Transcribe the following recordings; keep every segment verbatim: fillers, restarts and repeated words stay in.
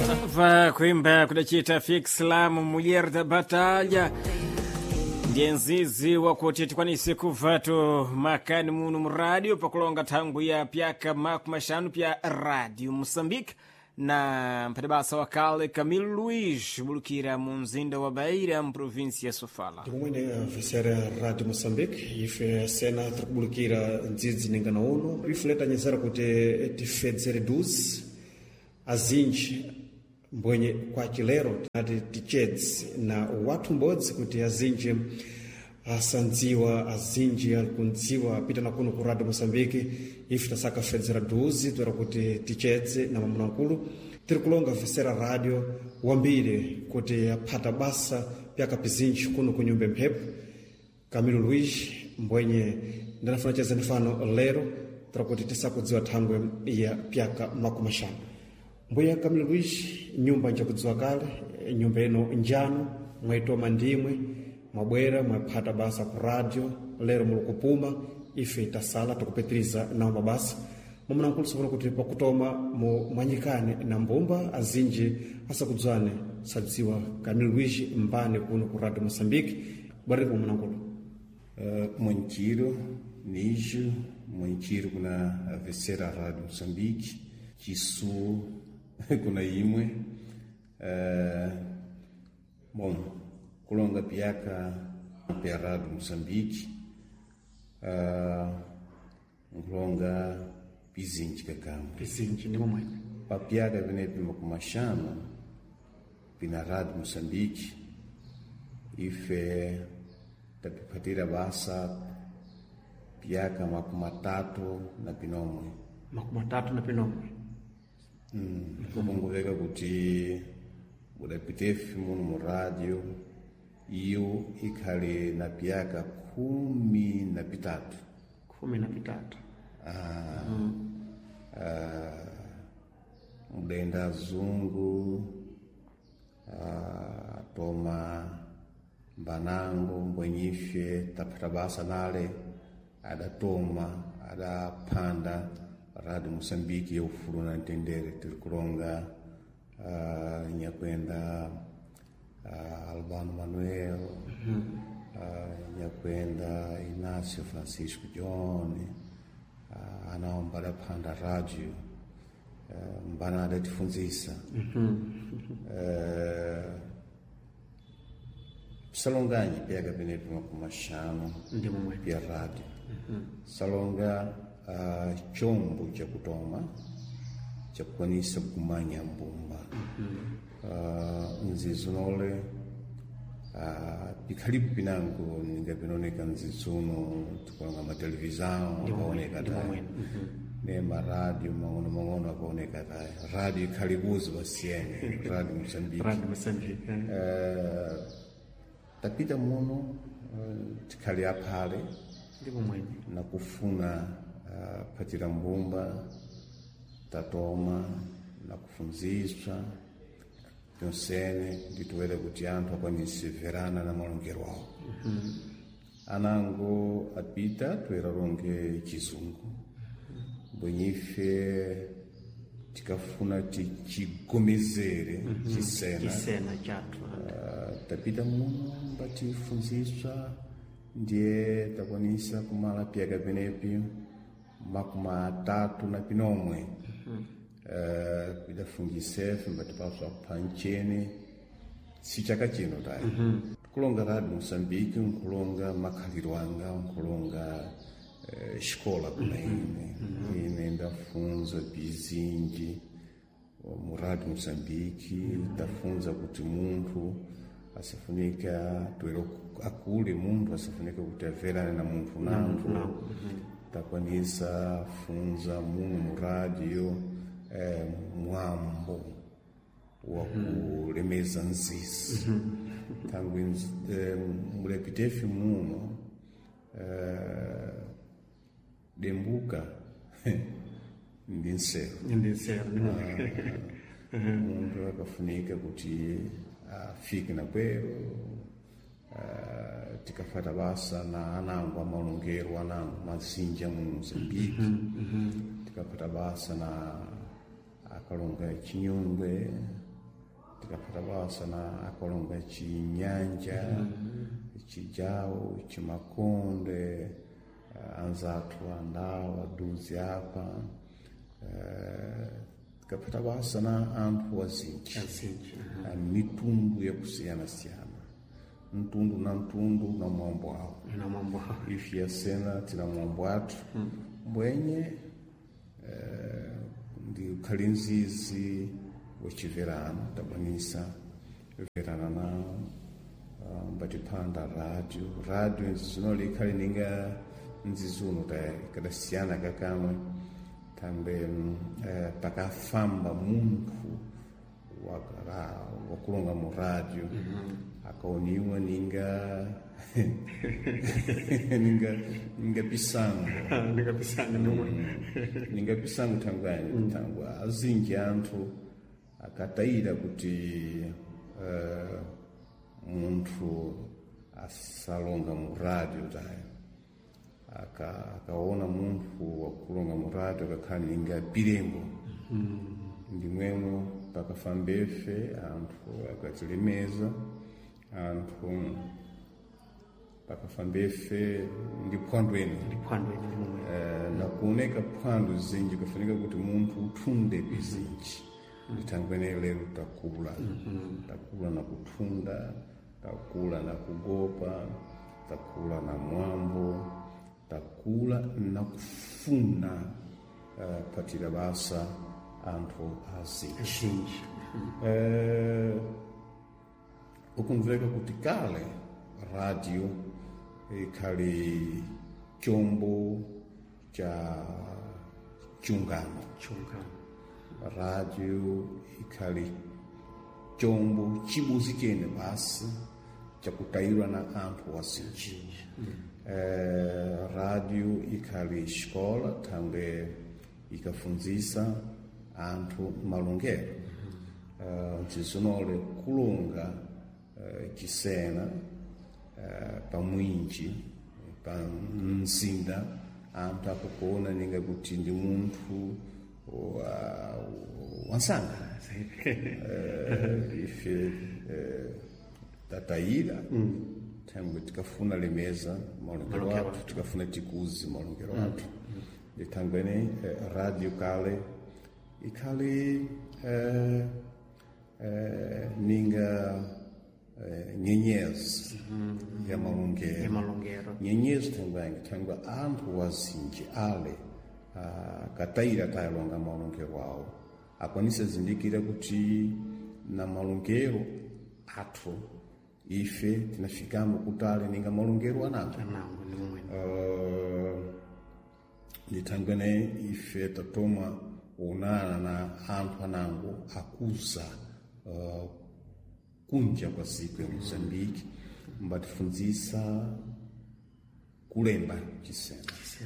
va kuimba kudachita fikslam mulher da batalha ndiye nzizi wakuti tikwanise kuvatu makani muno mu radio pakulonga thangu ya pyaka maku mashanu pya radio Moçambique na mpate basa wakale Camilo Luiz bulukira mu mzinda wa Beira mu província ya Sofala. Ndikumwene visera radio Moçambique ife sena bulukira nzizi ningana uno ifuleta nyezera kuti tifedzere duzi azinji mbwenye kwa kilero ati tichedzi na watu mbodzi kuti azinji asandziwa azinji alkundziwa pita na kuno ku radio Moçambique ife tasaka fedzera duzi tora kuti tichedzi na mamunankulu tiri kulonga visera radio wambire kuti apata basa pyaka pizinji kuno kunyumba mphepo. Camilo Luiz mbwenye ndanafuna cheza nifano lero tora kuti tisakudziwa thangwe ya pyaka makumashanu. Mbuya Camilo Luiz nyumba njakudziwa kale nyumba eno njano mwaitoma ndimwe mwabwera mwapata basa ku radio lero mulukupuma ife tasala tukupetiriza nao mabasa mamuna nkulu sokona kuti pakutoma mu mwanyikane na mbumba azinji asa kudzwane sadziwa Camilo Luiz mbane kuno ku radio Moçambique bwari ku mamuna nkulu uh, mwanchiro nijo mwanchiro kuna avesera radio Moçambique chisu kuna imwe uh, bom kulonga piaka pya radio Moçambique uh, kulonga pizinji kakamba pizinji ndimo mwe papiaka vinepi makumashano pina radio Moçambique ife tapipatira basa piaka makumatatu na pinomwe makumatatu na pinomwe Mm, kukongoleka kuti budapitefi muno mu radio iyo ikhale na piaka kumi na pitatu kumi na pitatu ah, mm. ah, mudenda zungu ah, toma mbanango mbwenyife tapata basa nale adatoma adapanda radio Moçambique ya ufuru na ntendere tirikulonga uh, nyakwenda uh, Albano Manuel mm-hmm. uh, nyakwenda Inácio Francisco John uh, anaomba dapanda radio uh, mbana adatifunzisa mm-hmm. uh, salonganyi pega penepi makumashano pia radio mm-hmm. salonga Uh, chombo cha kutoma cha kwanisa kumanya mbumba uh, nzizunole uh, pikalipu pinango ningapinoneka nzizuno tukulanga matelevizion akaoneka tayo nema radio mangono mangono akaoneka tayo radio ikalibuzi wasiene radio Moçambique radio Moçambique uh, tapita muno uh, tikali apale na kufuna Uh, patira mbumba tatoma na kufunziswa pyonsene ndituwele kuti anthu akwanise verana na malongero awo mm-hmm. anango apita tuwera longe chizungu bwenyife tikafuna tichigomezere mm-hmm. chisena chisena chatu uh, tapita muno mbatifunziswa ndiye takwanisa kumala pyaka penepi makuma tatu na pinomwe mm-hmm. uh, pidafungisefe mbatipaswa panchene si chaka chino tayo mm-hmm. kulonga radio Moçambique nkulonga makhaliro anga nkulonga uh, escola kuna ine mm-hmm. ine ndafunza pizinji mu radio Moçambique tafunza kuti munthu asifunika tuwelo akule munthu asifunika kuti averane na munthu nantu mm-hmm. takwanisa funza muno mu radio eh, mwambo wa kulemeza nzizi mm-hmm. tangu eh, mulepitefi muno eh, dembuka ndi nsero ndi nsero munthu akafunika kuti afike na kwero uh, tikafata basa na anango amalongero anango mazinja mu Moçambique mm-hmm. tikafata basa na akalonga chinyongwe tikapata basa na akolonga chinyanja chijawo chimakonde uh, anzatu andawa duzi apa uh, tikapata basa na anthu wazinji uh, mitundu ya kusiyana siyana mtundu na mtundu na mwambo wao na mwambo ifi ya sena tina mwambo watu hmm. mbwenye uh, ndi ukalinzizi wachiverana tabanisa verana na uh, mbatipanda radio radio nzizunoli ikali ninga nzizuno ta kadasiyana kakamwe tambe uh, pakafamba muntu wakara wakulonga mu radio mm-hmm. akaoniwa ninga ninga ninga pisango ninga pisango nomwe ninga pisango tangani mm. tangwa azingi anthu akataira kuti uh, muntu asalonga mu radio tayo aka akaona muntu wakulonga mu radio akakhani inga pilembo mm. ndimweno pakafambefe anthu akatilemeza anthu pakafambefe ndi phwando ene ndi phwando ene uh, na kuoneka phwando zinji kufunika kuti muntu uthunde bizinji litangwene lero takula mm-hmm. takula na kutunda takula na kugopa takula na mwambo takula na kufuna uh, patira basa anthu azinji mm-hmm. eh ukumveka kuti kale radio ikali chombo cha chungano chungano radio ikali chombo chibuzikene basi chakutairwa na anthu wazinji mm. eh, radio ikali shkola tambe ikafunzisa anthu malungero mm-hmm. uh, nzizonole kulunga uh, chisena uh, pamwinji pa mzinda anthu akukuona ninga kuti ndi munthu wa wansanga uh, ife uh, tataira mm. tangu tikafuna lemeza malungero watu tikafuna tikuzi malungero watu mm. litangwene uh, radio kale ikale uh, uh, ninga uh, nyenyezi mm-hmm. ya malungero ya malungero nyenyezi tangwene tangwa anthu wazinji ale uh, kataira tayalonga malungero wao akwanisa zindikira kuti na malungero athu ife tinafikamo kutale ninga malungero anango anango ni mwe uh, litangwene ife tatoma unana na anthu anango akuza uh, kunja kwa siku ya Mozambique mbatifunzisa kulemba chisena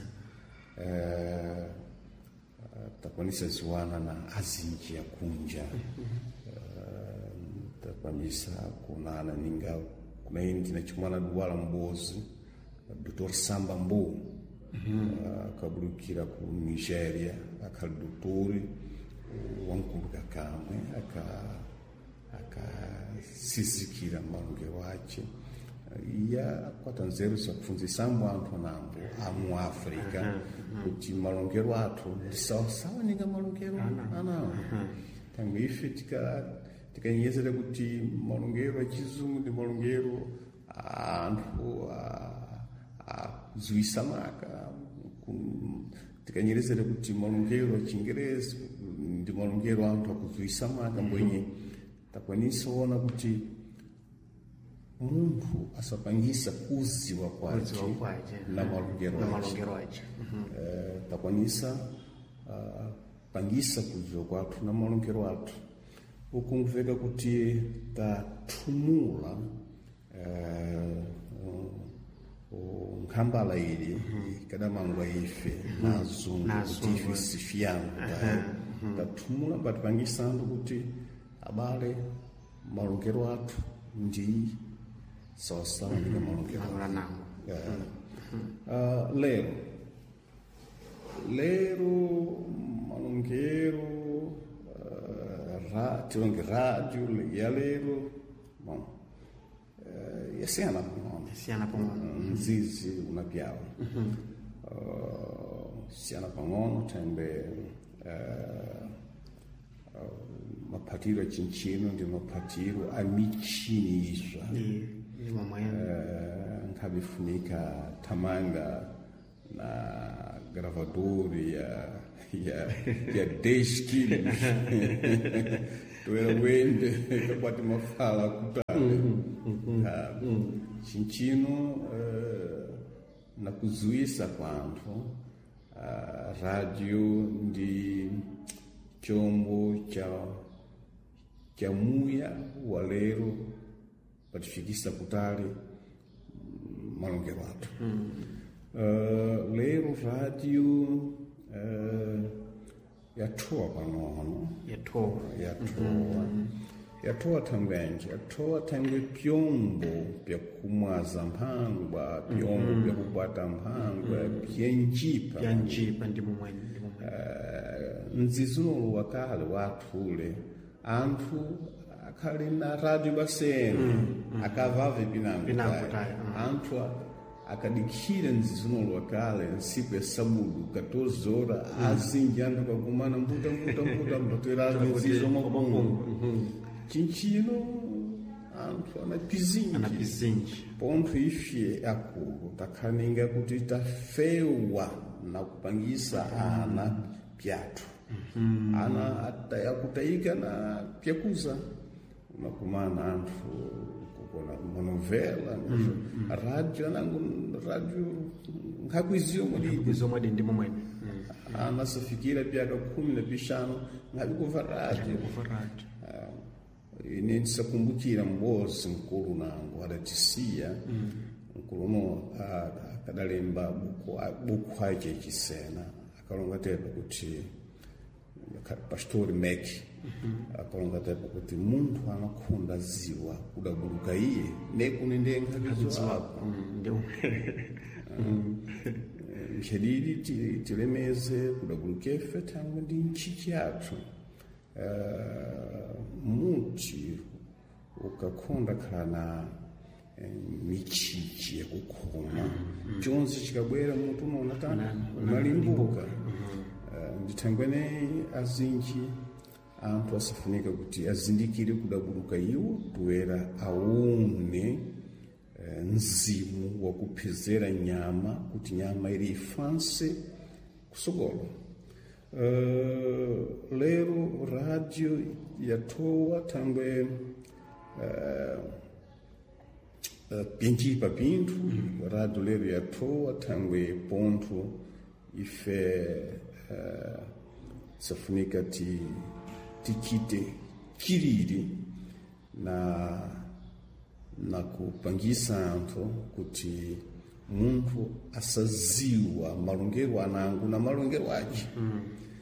uh, takwanisa ziwana na azinji ya kunja uh, takwanisa kunana ninga kuna hindi na chumana duwala mbozi Doctor Samba Mbo akabulukira uh, ku Nigeria akali doktori wankulu kakamwe aka akasizikira malungero wache ya kwatanzeru za kufunzisa anthu anambo amu Afrika kuti malungero athu ndisawa sawa ninga malungero anawo tangu ife tika tikanyezera kuti malungero achizungu ndi malungero anthu azuisa maka tikanyerezera kuti malungero achingerezi ndi malungero anthu akuzuisa maka mbwenye takwanisa ona kuti muntu asapangisa kuziwa kwache na malungero wache uh, takwanisa uh, pangisa kuziwa kwathu na malungero wathu ukumveka kuti tathumula uh, nkambala ili kadamangwa ife nazungu kuti ife sifiyangu tathumula batipangisa andu kuti abale malungero wathu ndi sosa ndi malungero nango uh, lero lero malungero uh, ra, tilonge rádio ya lero bom uh, yasiyana pang'ono yasiyana pang'ono mzizi unapyawa mm-hmm. uh, siyana pang'ono tembe uh, uh, mapatiro a chinchino ndi mapatiro a michini iswa uh, nkhabifunika thamanga na gravador ya ya ya dez quilos toera wende kapati mafala kutale chinchino na kuzuisa kwanthu uh, radio ndi chombo cha cha muya wa lero patifikisa kutali malongero athu mm. uh, lero radio uh, yathowa pang'ono yathowa yathowa mm-hmm. yathowa thangwenje yathowa thangwe pyombo pyakumwaza mphangwa pyombo mm-hmm. pyakukwata mphangwa mm-hmm. pyenjipa pyenjipa ndi mumweni uh, mzizuno wakale wathule anthu akhali na radio basene mm-hmm. akavave pinango mm-hmm. anthu akadikhira mzizuno wakale nsiku ya sabudu katozi ora mm-hmm. azinji anthu kakumana mbuta mbuta mbuta mbatera mzizo makungu chinchino anthu anapizinji anapizinji pontho ife akulu takhaninga kuti tafewa na kupangisa mm-hmm. ana pyathu mm-hmm. ana atayakutaika na pyakuza unakumana anthu kukona manovela mm-hmm. radio nangu radio ngakwiziyo mwadi ngakwiziyo mwadi ndi momwene mm-hmm. ana safikira pyaka kumi na pishano ngabikuva radio kuva radio uh, ine ndisakumbukira mbozi mkulu nangu adatisiya mm-hmm. mkulu no uh, akadalemba buku buku haje chisena akalonga tepa kuti pastor Meki mm-hmm. akalonga tepa kuti munthu anakhunda ziwa kudabuluka iye nekunendenga bizo apo ndio mshadidi tilemeze kudabulukefe tangu ndi nchichi yathu uh, muti ukakhunda kana michichi yakukhoma mm-hmm. chonse chikabwera mutu unaona tana unalimbuka uh, ndithangwene azinji anthu asafunika kuti azindikire kudabuluka iwo toera aone uh, mzimu wakuphezera nyama kuti nyama ili ifanse kusogolo uh, lero radio yathowa thangwe uh, Uh, pyenjipa pinthu mm-hmm. radio lero yathowa thangwe pontho ife uh, safunika ti tichite chiriri na na kupangisa anthu kuti munthu asaziwa malongero anangu na malongero ace mm-hmm.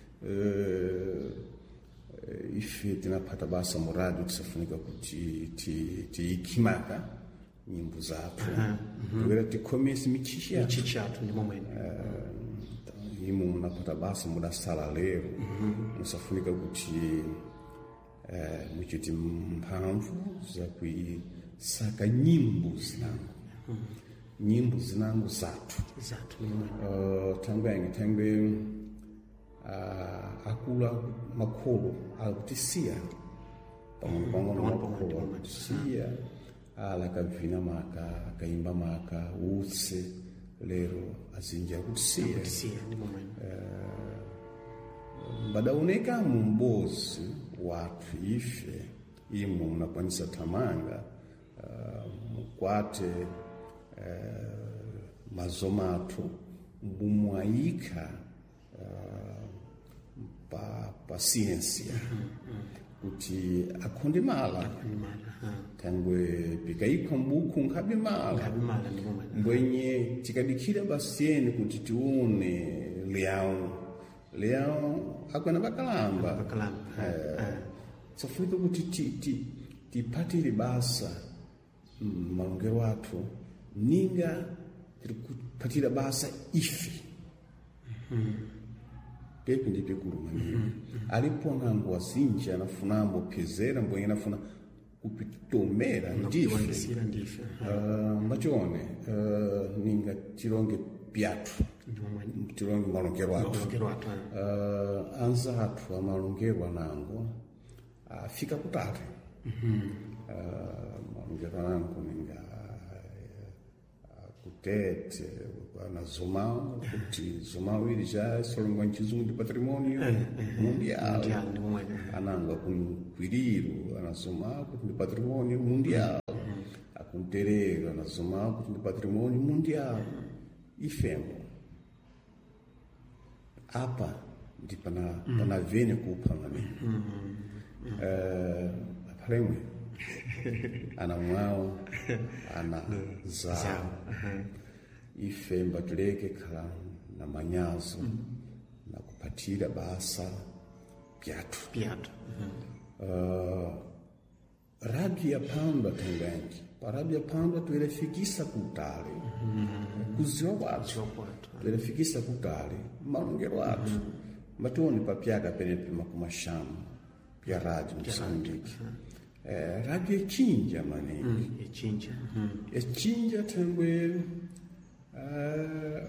uh, ife tinapata basa mu radio tisafunika kuti tiikimaka ti nyimbo zathu toera tikhomesi michichi yathu michichi yathu ndi momwene uh, imo munapata basa mudasala lero mm-hmm. musafunika kuti uh, muchiti mphamvu zakuisaka nyimbo zinangu mm-hmm. nyimbo zinangu zathu zathu ndi momwene uh, thangwenge thangwe uh, akula makholo akutisiya pang'ono pang'ono makholo akutisiya ala kavina maka akaimba maka utse lero azinji akutisiya uh, mbadaoneka mumbozi wathu ife imo munakwanisa thamanga uh, mukwate uh, mazomathu mumwayika uh, pa, pa siensia kuti akhonde mala thangwe pikaikho mbuku nkhabe mala mbwenye tikadikhira basiyeni kuti tione leão leão akwena bakalamba bakalamba safunika kuti tipatire basa malongero athu ninga tiri kupatira basa ife pepi ndi pikulu maningi alipo nango azinji anafunambo phezera mbwenye anafuna kupitomera ndife ndife uh, machone uh, ninga tilonge pyathu tilonge malongero athu uh, anza athu amalongero anango afika uh, kutali mm-hmm. uh, malongero anango ninga kutete anazomao kuti zomao ili já solongwa nchizungu ndi patrimônio mundial ananga kunkwiriru anazomao kuti ndi patrimônio mundial akunterero anazomao kuti ndi patrimônio mundial ifemo apa ndi pana pana vene kupha mane eh apalemwe ana mwao ana zao ife mbatuleke khala na manyazo na kupatira basa pyatu pyatu uh, radio ya pamba tenganji radio ya pamba tuelefikisa kutale kuziwa watu tuelefikisa kutale malongero watu matuoni papyaka penepe makumashamba pya radio Msambiki. Eh, radio echinja manengi mm, echinja mm. echinja tengwe uh,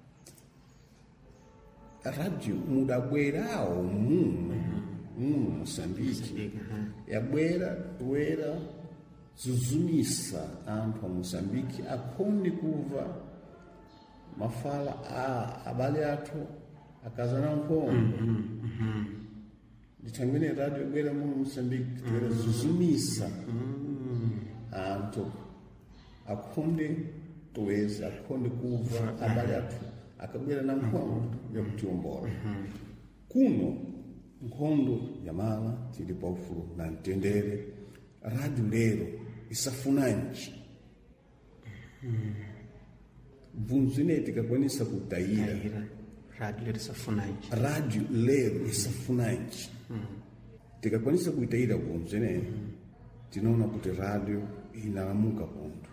radio mudabwerao muno muno Mosambiki uh-huh. yabwera tuwera zuzumisa anthu a Mosambiki akhonde kuva mafala a abale athu akazana nkhondo mm-hmm. mm-hmm. Ditangene radio gwera mu Mozambique twera mm. zuzumisa mm. anto akunde tuweza akunde kuva abale athu akagwera na nkhondo ya kutumbora mm-hmm. kuno nkhondo ya mala tili pa ufulu na ntendere radio lero isafunanji mm. vunzine tikakwanisa kutayira radio lero isafunanji radio lero isafunanji mm. tikakwanisa kuitaira vunzine mm. tinaona kuti radio inalamuka ponto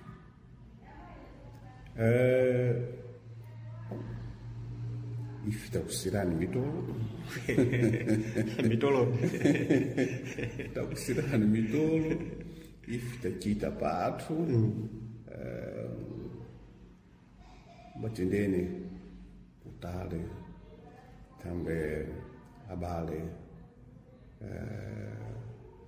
eh ifita kusirani mitolo mitolo takusirani mitolo ifita chita pathu mm. eh batendene utale tambe abale eh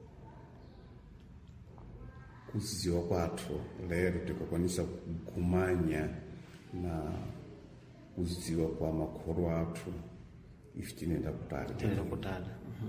kuziwa kwathu lero tikakwanisa kugumanya na kuziwa kwa makhoro athu ifitinenda kutali tenda kutali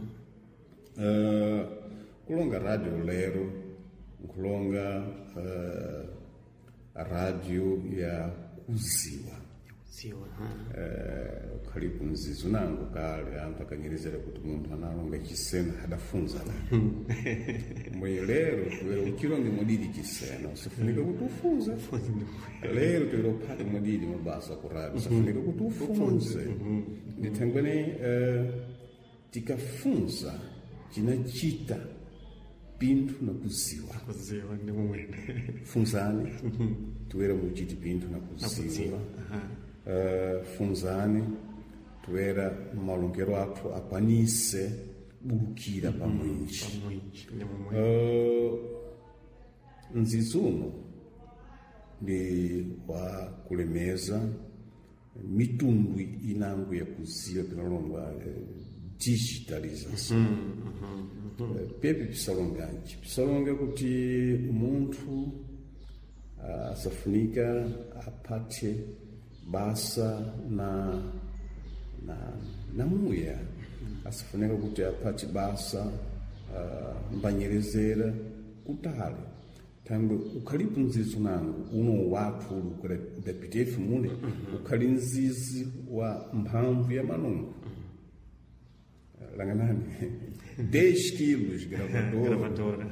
uh, kulonga radio lero kulonga uh, radio ya kuziwa kuziwa eh karibu nzizo nango kale anthu akanyerezera kuti munthu analonga chisena hadafunza la mwe lero tuwera uchilonge modidi chisena usifunika kutufunza lero tuwera upate modidi mabasa ku radio usifunika kutufunze nditangwene eh tikafunza chinachita pintu na kuziwa kuziwa ndi mwene funzani tuwera muchiti pintu na kuziwa uh, funzani tuwera malongero athu akwanise bulukira mm, pamwinji uh, nzizuno ndi wa kulemeza mitundu inangu ya kuziwa pinalongwa uh, digitalization mm, mm, mm, mm. pepe pisalonganji pisalonga kuti munthu uh, asafunika apate basa na na namuya asafunika kuti apate basa uh, mbanyerezera kutale tangu ukhalipo nzizi nangu uno wathu udapitefu mule ukhali nzizi wa mphamvu ya manungu langanani dez quilos gravador gravador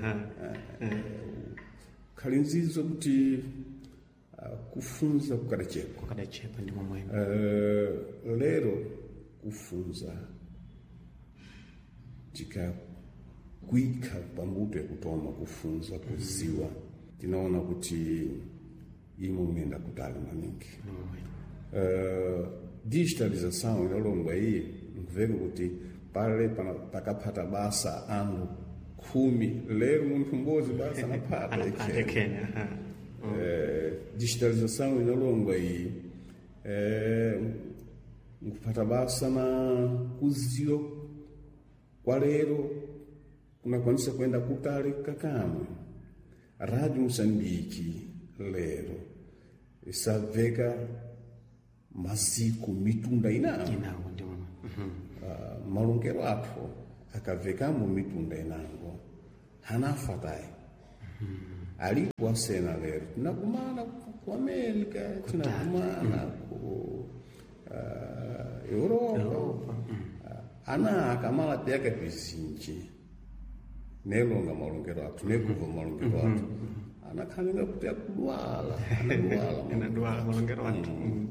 ukhali nzizi kuti uh, kufunza kukadachepa kukadachepa ndi momwe uh, lero kufunza tika kwika pambuto ya kutoma kufunza kuziwa tinaona kuti imo mwenda kutali maningi uh, digitalização inalongwa iyi nkuveka kuti pale pana pakapata basa anu khumi lero munthu mmodzi basa anapata Kenya. eh, digitalização inalonga iyi eh, nkupata basa na kuzio kwa lero kunakwanisa kwenda kutali kakamwe. Rádio Moçambique lero isaveka masiku mitunda inango Inango ndi mwe. uh, malungero athu akavekamo mitunda inango hanafatai alipo asena lero tinakumana ku Amerika, tinakumana ku uh, Europa uh, ana akamala pyaka pizinji nelonga malungero athu nekuva malungero athu anakhalinga kuti akudwala anadwala Inadwala malungero athu.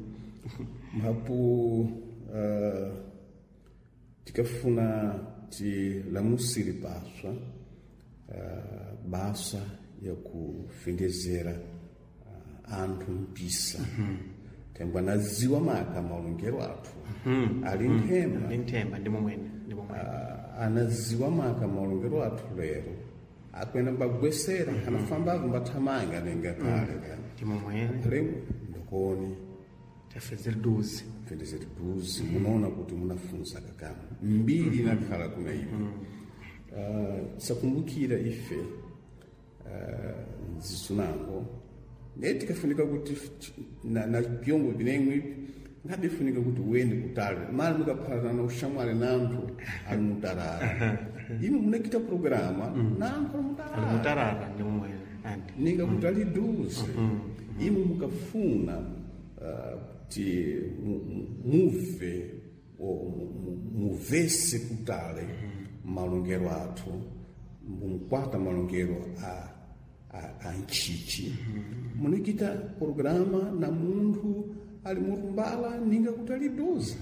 Mapu uh, tikafuna tilamusiri baswa uh, basa ya kufendezera uh, anthu mpisa tembwa naziwa maka malungero athu ali nthemba Ndi nthemba ndi momwene ndi momwene. uh, anaziwa maka malungero athu lero akwenda bagwesera anafamba kumbathamanga nenga kale Ndi momwene. lero ndokoni Tafezera duzi. fendezera duzi munaona kuti munafunza kakama mbili nakhala kuna ivi uh, sakumbukira ife uh, nzisunango neti kafunika kuti na, na pyongo vinemwe ngabifunika kuti uende kutali mali mukaphala na ushamwale nantu ali mutarara imi munakita programa nantu ali mutarara Ali mutarara ndi momwene. Andi. ninga kuti ali duzi imi mukafuna uh, ti muve muvese kutale malungero athu mumkwata malungero a a, a nchichi munikita programa na munthu ali murumbala ninga kuti ali duzi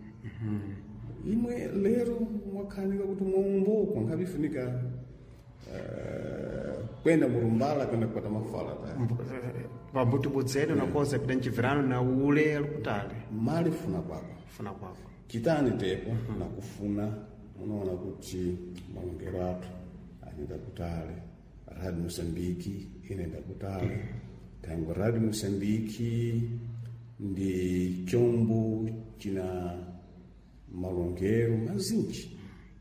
imwe lero mwakhanika kuti mwomboko nkhabifunika uh, kwenda murumbala kwenda kwata mafala ta Pambuti budzene na koza pita nchivirano na ule alikutali. mali funa kwako Funa kwako. kitani tepo na kufuna unaona kuti malungero athu anenda kutale. Radio Moçambique inenda kutale. Tangu Radio Moçambique ndi chombo china malungero mazinji.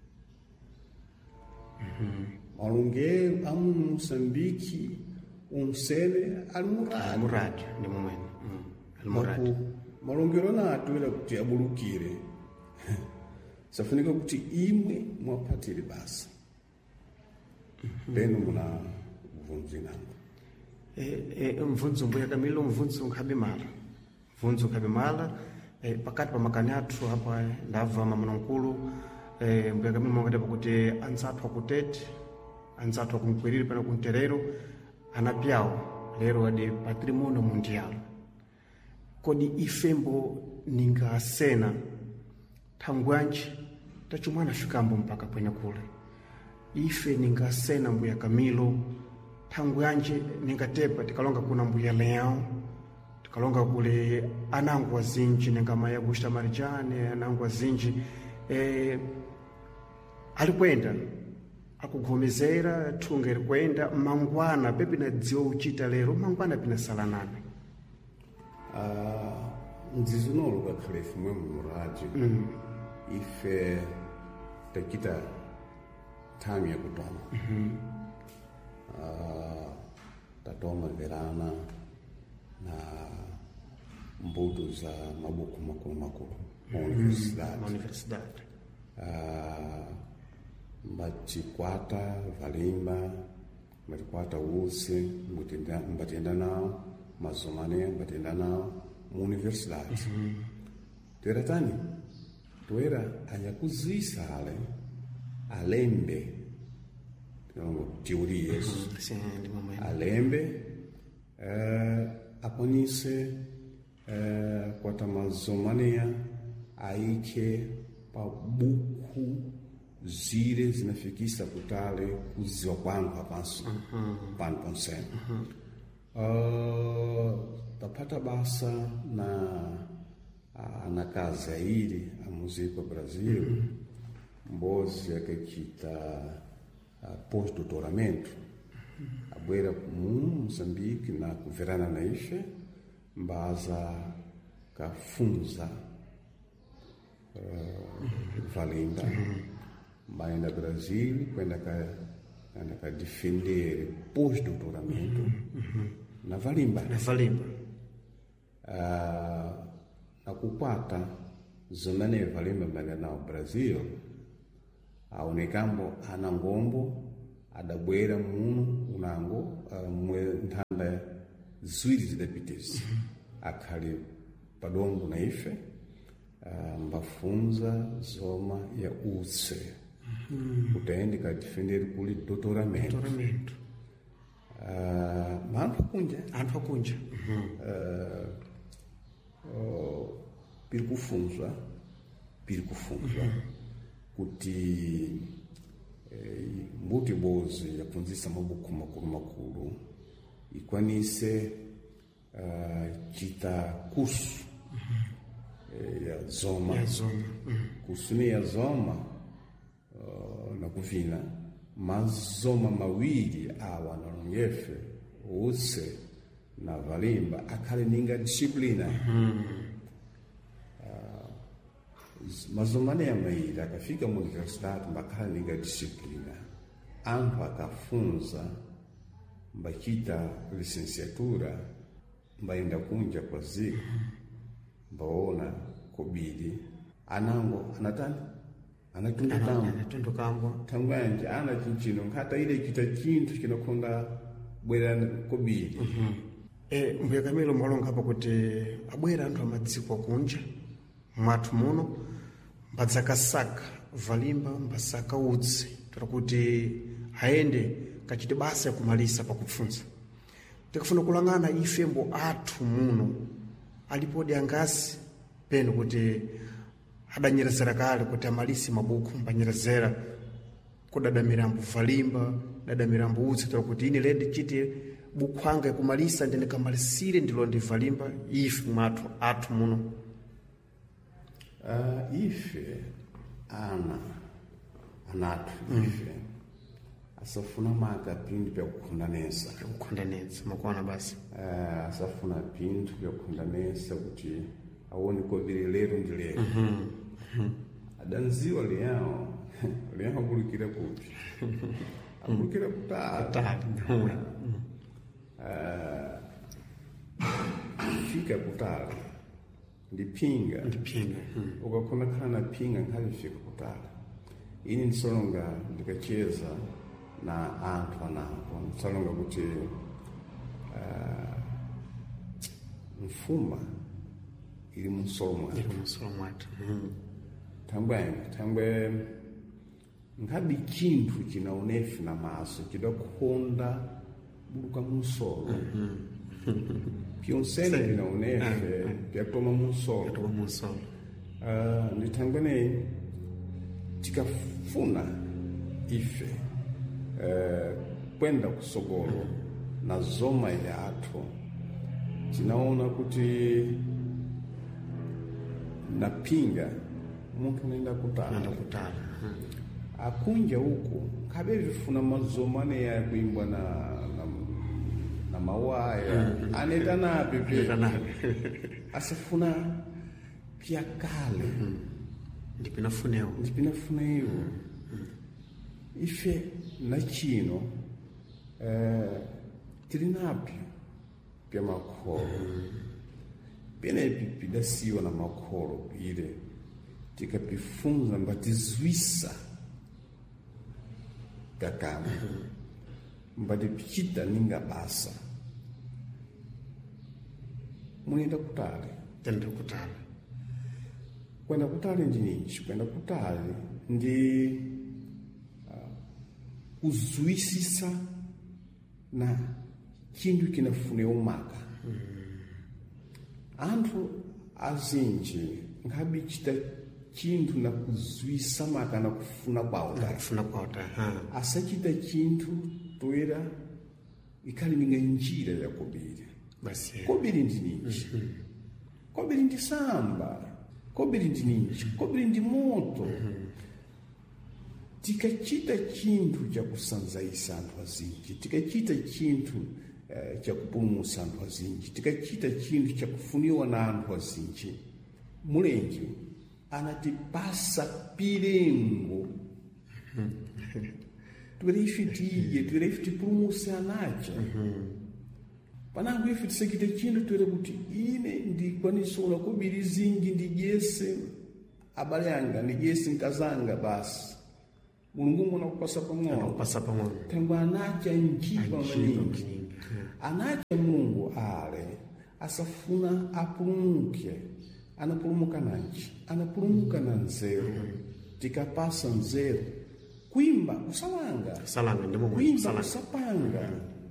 Malungero amu Moçambique unsene almuradi Muradi ndi momwene. Almuradi. malungero natwera kuti abulukire safunika kuti imwe mwapatire basa peno muna mvunzo inango Eh, eh, mvunzo mbuya kamilo mvunzo nkhabimala. Mvunzo nkhabimala eh, pakati pa makani athu hapa eh, ndabva mamanankulu eh, mbuya kamilo mwakati kuti anzathu akutete anzathu akumkwiriri pana kunterero anapyawo lero adi patrimonio mundial. Kodi ifembo ningasena thangwanji tachumwana fikambo mpaka pwenya kule ife ningasena mbuya kamilo thangwanji ningatepa tikalonga kuna mbuya leão tikalonga kule anangu wazinji ningama ya Gusta Marijane anangu wazinji eh, alikwenda akugomezera thunga likwenda mangwana pepe na dziwa uchita lero mangwana pina sala nane. uh, nzizunolo kakhale fumwe mu radio Mm. ife takita time ya kutoma uh, tatoma verana na mbuto za mabuku makulu makulu ma universidade Na universidade. uh, mbatikwata valimba mbatikwata use mbutenda mbatenda nao mazomane mbatenda nao mu universidade teratani toera anyakuzisa ale alembe no teoria Sim, de momento. alembe uh, aponise uh, kwata mazomania aike pa buku zile zinafikisa kutale kuziwa kwangu hapanso pano ponsene uh, tapata basa na ana casa iri amuzipa Brasil mm-hmm. mbozi akachita uh, post-doutoramento mm-hmm. abwera mu Moçambique na kuverana na ife mbaza kafunza uh, mm-hmm. valimba mm-hmm. mbaenda Brasil kwenda ka anda ka defender post-doutoramento mm-hmm. na valimba na valimba uh, na kupata zomene valimba mbanga nao Brasil aonekambo ana ngombo adabwera muno unango uh, mwe ntanda ziwiri zidapitezi akhali padongo na ife uh, mbafunza zoma ya utse mm-hmm. utaende ka defender kuli doutoramento doutoramento uh, mantu kunja antu kunja mm-hmm. uh, uh, piri kufunzwa piri kufunzwa mm-hmm. kuti eh, mbuti bozi yapunzisa mabuku makuru makuru ikwanise uh, chita kursu mm-hmm. eh, ya zoma ya zoma mm-hmm. kusuni ya zoma uh, na kuvina mazoma mawili awa na longefe utse na valimba akhale ninga disciplina mm-hmm. mazomane ya maili akafika mu universidade mbakhala ninga disciplina anthu akafunza mbachita licenciatura mbaenda kunja kwa ziko mbaona kobili anango anatani anatundukambo anatundukambo tangwanje ana chinchino nkata ile kita chintu kinokonda bwera kobili mm-hmm. eh mbuya Camilo mwalonga hapa kuti abwera anthu amadziko kunja mwathu muno mbadzakasaka valimba mbasaka utsi tira kuti aende kachite basa ya kumalisa pakupfunza tikafuna kulangana ife mbo athu muno alipodi angasi peno kuti adanyerezera kale kuti amalisi mabuku mbanyerezera kudadamira mbu valimba dadamira mbu utsi tira kuti ine ledi chite buku anga kumalisa ndene kamalisire ndilo ndi valimba ife mwathu athu muno. Uh, ife ana anatu mm. ife asafuna maka pindu pya kukundanesa pya kukundanesa makuona basi uh, asafuna pindu pya kukundanesa kuti awoni ko bilelero ndilero mhm mm adanziwa liyao liyao kulikira kupi akulikira kutali kutali uh, fika kutali ndipinga ndipinga hmm. ukakona kana pinga nkalifika kutala ini nisolonga ndikacheza na anthu anapo nisolonga kuti uh, mfuma ili musolo ili musolo mwatu hmm. tambwe tambwe ngabi chinthu chinaonefu na maso chidakonda buluka musolo mm-hmm. Pionsene vinaonefe pya toma musolo toma musolo uh, nitangane tikafuna ife uh, kwenda kusogolo na zoma ya atho tinaona kuti napinga muntu nenda kutala nenda kutala hmm. akunja huko kabe vifuna mazomane ya kuimbwa na na mawaya mm-hmm. aneta napi pia asafuna pia kale mm-hmm. ndipinafuneo ndipinafuneo mm-hmm. ife na chino eh tilinapi pia makolo mm-hmm. pene pidasiwa na makolo ile tikapifunza mbatizwisa kakama mm-hmm. mbadi pichita ninga basa mwenda kutale tenda kutale kwenda kutale ndi ninji kwenda kutale ndi uh, kuzwisisa na chindu kinafune umaka mm. anthu azinji ngabi chita chintu na kuzwisa maka na kufuna kwauta kufuna kwauta ha asachita chintu toera ikali ninga njira ya kobiri basi kobiri ndi ninji mm-hmm. kobiri ndi samba, kobiri ndi ninji, kobiri ndi moto. Tikachita chinthu chakusanzaisa anthu azinji, tikachita chinthu uh, chakupulumutsa anthu azinji, tikachita chinthu chakufuniwa na anthu azinji, Mulengi anatipasa pilengo tulife tiye, tulife tipulumutse anacha. Panangu ife tisekite chinthu tuwere kuti ine ndikwanisula kobiri zinji ndijese abale yanga, ndijese nkazanga basi. Mulungu mwana kupasa pang'ono. Kupasa pang'ono. Tangu anacha njipa maningi. Anacha Mungu ale asafuna apulumuke. Anapulumuka nanji. Anapulumuka na nzeru. Tikapasa nzeru. Kuimba usalanga. Salanga ndimo kuimba usapanga.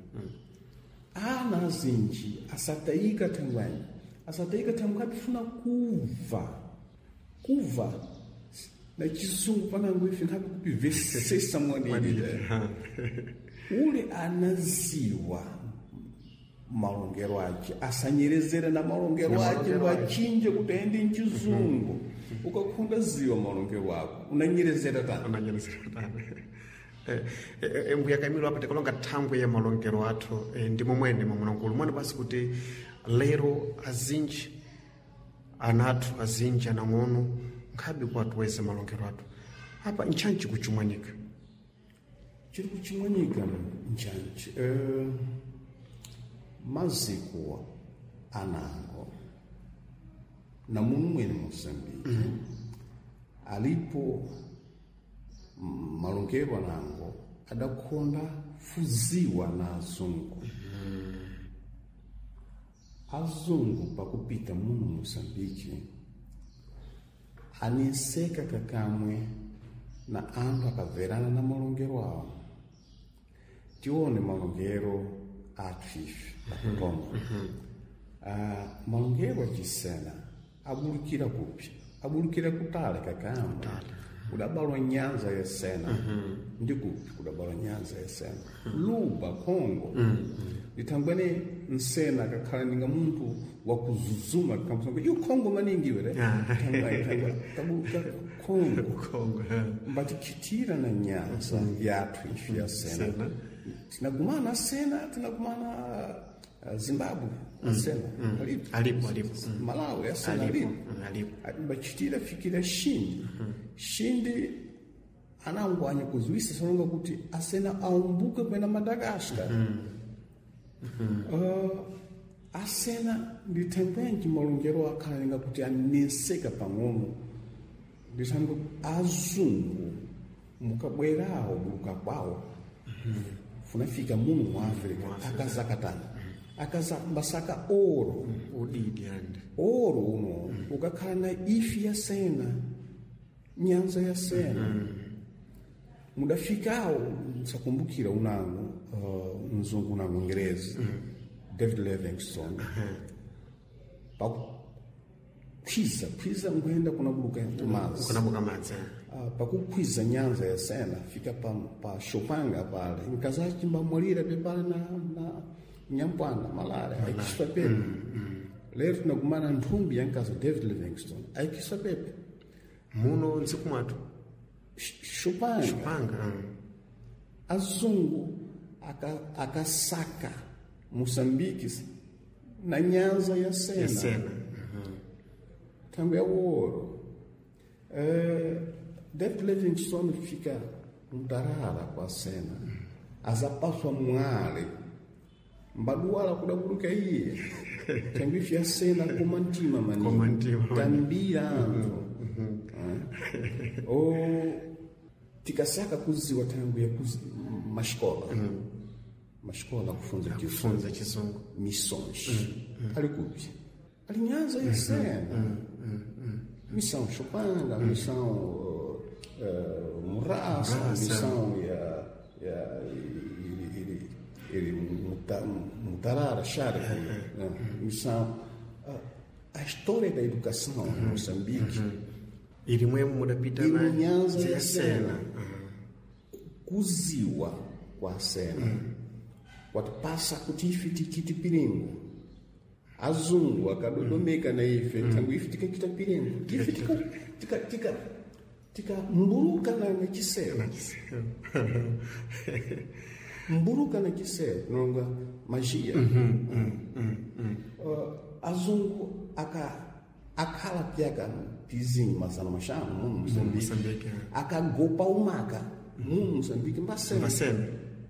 Ana zinji asataika tangwani. Asataika tangwani funa kuva. Kuva. Na chizungu panangu ife ngapi kupivesesa mwanidi. Ule anaziwa malongero ache, asanyerezera na malongero ache wachinje kutaende nchizungu. Ukakunda ziwa malongero wako, unanyerezera tani. Unanyerezera tani. Eh, mbuya Camilo apa tekolonga thangwe ya malongero athu ndimo mwene mwamunangulu mwana basi kuti lero azinji anathu azinji anang'ono nkhabi kwatu wese malongero athu apa nchanchi kuchumwanika chiri kuchumwanika nchanchi uh, maziko anango na munu mwene Mosambiki mm-hmm. alipo malongero anango adakonda fuziwa na azungu mm-hmm. azungu pakupita munu Mosambiki aniseka kakamwe na antu akaverana na malongero awo. Tione malongero atifi akutonga. Uh, malongero achisena abulukira kupi? Abulukira kutale kakamwe. Kudabalwa nyanza ya sena. Ndi kupi kudabalwa nyanza ya sena. Luba Kongo. Litangwane nsena kakhala ninga muntu wakuzuzuma kamusanga yu Kongo maningi wele. Tangwa tabuka Kongo. Kongo. Mbati kitira na nyanza yatu ifi ya sena. Tinagumana sena, tinagumana uh, Zimbabwe mm. sena. Mm. Alipo. Alipo, alipo. Malawi ya sena alipo. Alipo. Mbachitira fikira shindi. Mm-hmm. Shindi anangwanya kuzuisa sononga kuti asena aumbuke kwenda Madagascar. Mm-hmm. Mm-hmm. Uh, asena nditembenji malongero akalinga kuti aniseka pang'ono. Ndisango azungu mukabwerawo mukakwawo. Mm-hmm. Funafika munu mu Afrika akazakatana. Akaza basaka oro udidi ande oro uno mm. ukakhala na ifi ya sena nyanza ya sena mm. mudafikao msakumbukira unango uh, mzungu na Mwingereza mm. David Livingstone mm. pa kwiza kwiza ngwenda kuna buluka mazi kuna buka mazi uh, pa kukwiza nyanza ya sena fika pa pa Shopanga pale nkazachi mbamwalira pepala na na Nyampwana malare aikiswa pepe mm, mm. Lero tunagumana nthumbi yankaza David Livingstone aikiswa pepe muno nsikumatu Shopanga Shopanga mm. azungu aka akasaka Mosambiki na nyanza ya sena, ya sena. Mm-hmm. Tangu ya woro eh David Livingstone fika mdarara kwa sena mm. azapaswa mwale mbaduala kudabuluka iye tangifi ya sena kumantima mani kumantima tambira anto o tikasaka kuziwa tangu ya kuzi mashkola mm-hmm. mashkola kufunza kufunza kizungu misons mm-hmm. alikupi alinyanza ya sena mm-hmm. mission Chopanga mm-hmm. mission uh, uh, Murasa mission ya ya ele mutarara share missão a história da educação em Moçambique ele mesmo mudapita na nyanza ya sena kuziwa kwa sena watu passa kutifiti kiti piringo azungu akadodomeka na ife tangu ife tikachita pirembo ife tika tika tika tika mburuka na chisero mburuka na chisero nonga magia uh, azungu aka akhala pyaka pizinho masana mashano mu Moçambique akagopa umaka mu Moçambique mbasene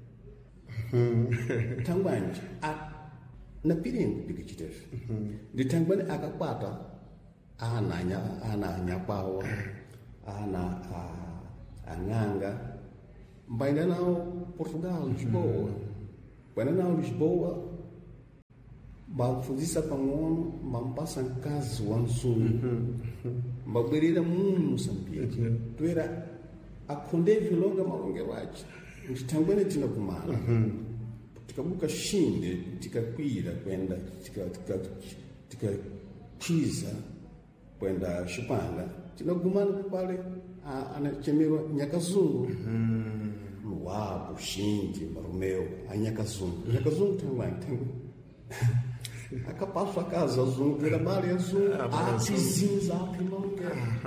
tangwanje na piringo pikachitefe ndi tangwani akakwata ananya ananya pawa ana anganga mbaina nao Portugal Lisboa mbaina nao Lisboa bafundisa pang'ono mbambasa nkazi wa nzungu mbabwerera mu Moçambique twera akonde vilonga malongero wachi nditangwene tinakumana tikabuka shinde tikakwira kwenda tika tika tika chiza kwenda Shipanga tinagumana pale anachemewa Nyakazungu wapo shindi marumeo anyakazungu Nyakazungu tangwani tangu akapaswa kaza azungu kwera bali azungu atizinza apimanga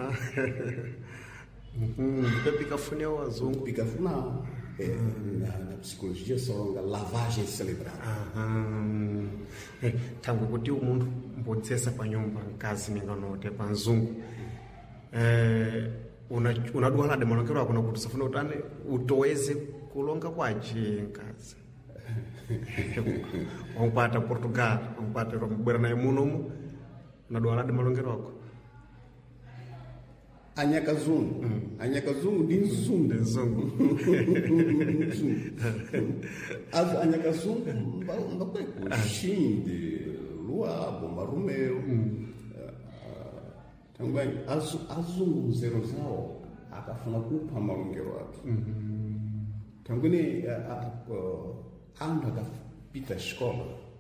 mhm pika funeo azungu pika funao é, na, na psicologia songa lavagem cerebral. Aham. É, tangu kuti umuntu mbodzesa pa nyumba nkazi ninganote pa nzungu. Eh una unadwala de malongero akona kuti safuna utane utoweze kulonga kwaje nkazi. Ongpata Portugal, ongpata mbera na muno unadwala de malongero ako. Anyakazungu, mm. Anyakazungu ndi nzungu, nzungu. As anyakazungu mbakwe kushinde luabo marumeo. Também as azungu zero zao akafuna kupha malongero akhe. Também a anda akapita escola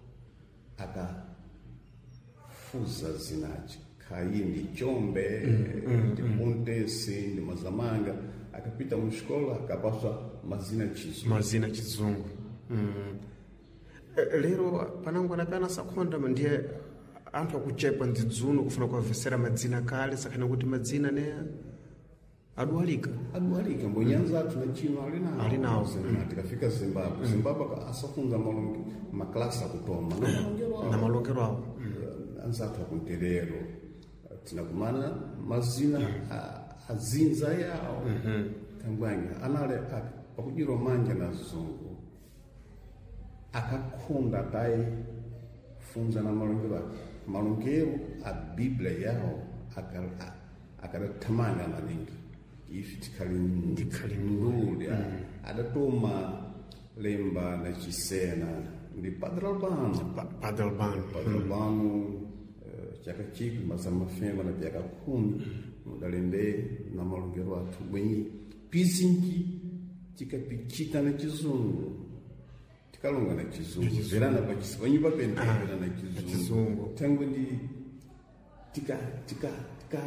akafuza zinaji Kaindi Chombe, mm, de Montesi, de Mazamanga, akapita mu escola akapaswa mazina chizungu. Mazina chizungu. Mm. Lero panangwa napana sakonda ndiye anthu akuchepa ndidzunu kufuna kuwavesera madzina kale sakana kuti madzina ne adwalika adwalika mbonyanza tuna chino alina alinawo tikafika Zimbabwe Zimbabwe asafunza malongi maklasa kutoma na malongero na malongero awo anzathu akunterero tinakumana mazina azinza yao kangwanya anale akujiro manja na zungu akakonda tai funza na malongero malongero a Biblia yao akala akaratamanga maningi ifitikali ndikalimrudi adatoma lemba na chisena ndi Padre Albano Padre Albano Padre Albano chaka chiki masama fema na chaka kumi mudalende na malongero atu bwenyi pizingi chikapichita na chizungu tikalonga na chizungu verana pa chiswanyi papenda verana na chizungu tangu ndi tika tika tika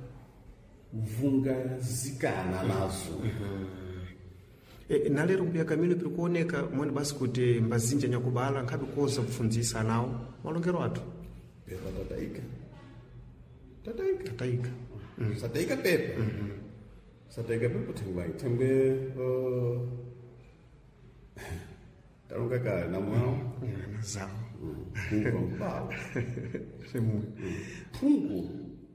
vunga zikana nazo e, nalero mbia kamili pilikuoneka mwene basi kuti mbazinja nyakubala nkhabi koza kufunzisa nawo malongero atu pepa tataika tataika tataika mm. Sataika pepa mm-hmm. Sataika pepa tengwai tengwe uh, talonga kale na mwao na zao pungu mbao semu pungu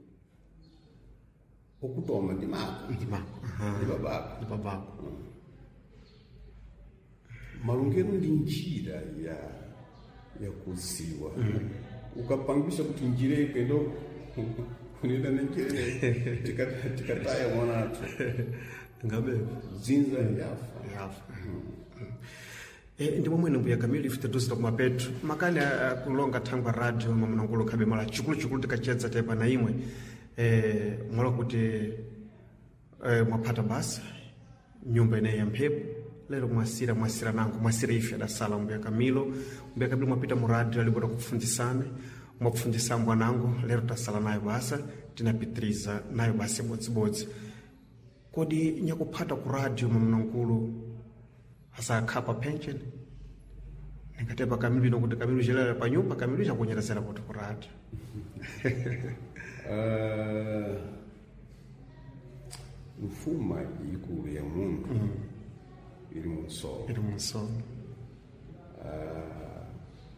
okutoma ndi mako ndi mako ndi babako ndi babako mm. Malongero ndi njira ya ya kuziwa mm. Ukapangisha kuti njire pendo kunenda njire tikata tikataya mwanatu ngabe zinza yafa yafa e ndi momwe mbuya kamili ifite dosita kuma petro makani kulonga thangwa radio mamnangulo khabe mala chikulu chikulu tikachenza tepa na imwe eh mola kuti eh mwapata basi nyumba ine ya mphepo lero mwasira mwasira nangu mwasira ife adasala mbuya kamilo mbuya kamilo mwapita mu radio alibota kufundisana mwapfundisa mbwanangu lero tasala nayo basa tinapitiriza nayo basi bodzibodzi kodi nyakupata ku radio mamnangulo asa khapa pension Nikatepa Kamilu ino kuti Kamilu chilala pa nyumba, Kamilu chakunyerezera kuti ku radio. Uh, mfuma ikulu ya munthu mm. ili munsolo ili munsolo uh,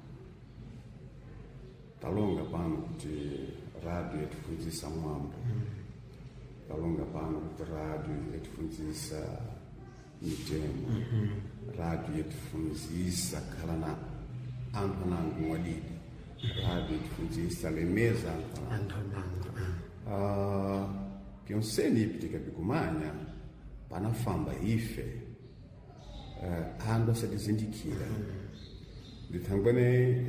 talonga pano kuti radio yatifunzisa mwambo mm. talonga pano kuti radio yatifunzisa mitemo mm-hmm. radio yatifunzisa khala na anthu anangu mwadidi radio yatifunzisa lemeza anthu anangu uh, pyonseni ipitika pikumanya panafamba ife uh, ando asadizindikira ndithangwane